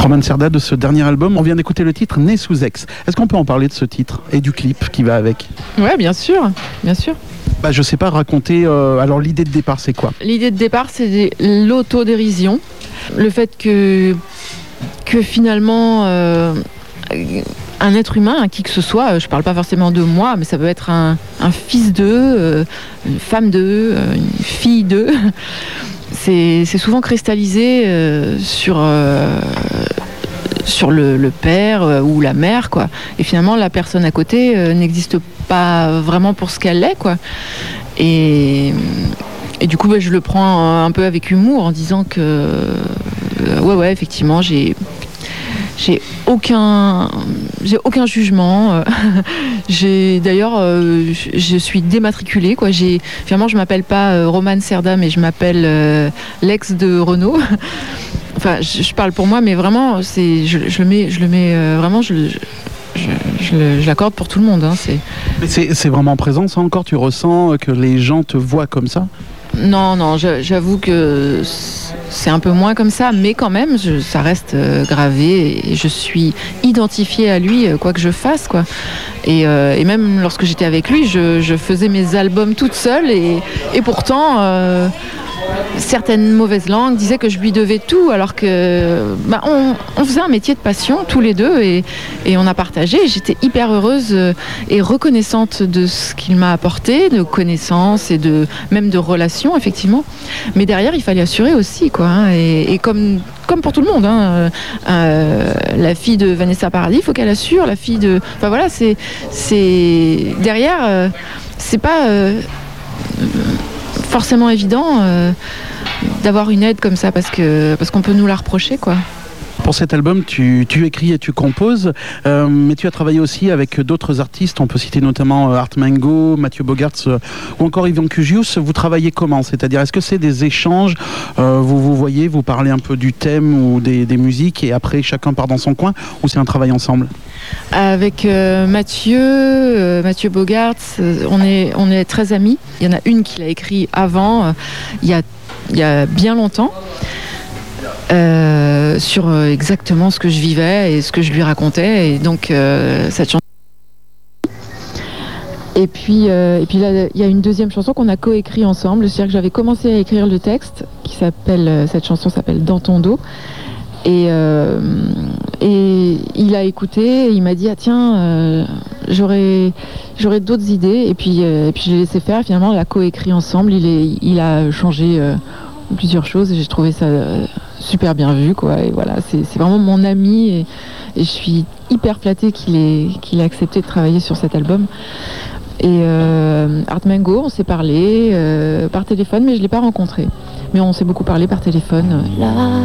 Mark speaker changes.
Speaker 1: Roman Cerda, de ce dernier album, on vient d'écouter le titre Né sous Ex. Est-ce qu'on peut en parler de ce titre et du clip qui va avec?
Speaker 2: Ouais, bien sûr, bien sûr.
Speaker 1: Je sais pas, raconter. Alors l'idée de départ, c'est quoi?
Speaker 2: L'idée de départ, c'est l'autodérision. Le fait que finalement, un être humain, qui que ce soit, je parle pas forcément de moi, mais ça peut être un fils d'eux, une femme d'eux, une fille d'eux. C'est souvent cristallisé sur le père ou la mère, quoi. Et finalement, la personne à côté n'existe pas vraiment pour ce qu'elle est, quoi. Et du coup, je le prends un peu avec humour en disant que ouais, effectivement, j'ai aucun jugement. D'ailleurs, je suis dématriculée, quoi. Finalement, je m'appelle pas Roman Cerda, mais je m'appelle l'ex de Renaud. Enfin, je parle pour moi, mais vraiment, je le mets vraiment, je l'accorde pour tout le monde. Hein,
Speaker 1: Mais c'est vraiment présent, ça encore? Tu ressens que les gens te voient comme ça?
Speaker 2: Non, j'avoue que c'est un peu moins comme ça, mais quand même, ça reste gravé et je suis identifiée à lui, quoi que je fasse, quoi. Et même lorsque j'étais avec lui, je faisais mes albums toute seule et pourtant, certaines mauvaises langues disaient que je lui devais tout, alors que on faisait un métier de passion tous les deux et on a partagé. J'étais hyper heureuse et reconnaissante de ce qu'il m'a apporté, de connaissances et même de relations, effectivement. Mais derrière, il fallait assurer aussi, quoi. Hein, et comme pour tout le monde, hein, la fille de Vanessa Paradis, il faut qu'elle assure. La fille de, enfin voilà, c'est derrière, c'est pas forcément évident d'avoir une aide comme ça parce qu'on peut nous la reprocher, quoi.
Speaker 1: Pour cet album, tu écris et tu composes, mais tu as travaillé aussi avec d'autres artistes. On peut citer notamment Art Mengo, Mathieu Bogarts ou encore Yvan Cugius. Vous travaillez comment? C'est-à-dire, est-ce que c'est des échanges? Vous voyez, vous parlez un peu du thème ou des musiques et après chacun part dans son coin, ou c'est un travail ensemble?
Speaker 2: Avec Mathieu Bogarts, on est très amis. Il y en a une qui l'a écrit avant, il y a bien longtemps. Sur exactement ce que je vivais et ce que je lui racontais, et donc cette chanson. Et puis là, il y a une deuxième chanson qu'on a coécrit ensemble. C'est-à-dire que j'avais commencé à écrire le texte cette chanson s'appelle Dans ton dos, et il a écouté et il m'a dit j'aurais d'autres idées, et puis je l'ai laissé faire. Finalement, on l'a coécrit ensemble. Il a changé plusieurs choses et j'ai trouvé ça super bien vu, quoi. Et voilà, c'est vraiment mon ami et je suis hyper flattée qu'il ait accepté de travailler sur cet album. Et Art Mengo, on s'est parlé par téléphone, mais je l'ai pas rencontré. Mais on s'est beaucoup parlé par téléphone.